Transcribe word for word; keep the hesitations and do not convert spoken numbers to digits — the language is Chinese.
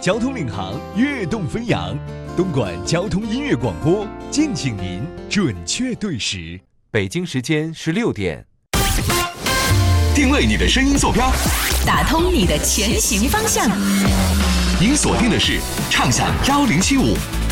交通领航，跃动飞扬。东莞交通音乐广播，敬请您准确对时。 北京时间十六点。 定位你的声音坐标， 打通你的前行方向。 您锁定的是畅享幺零七五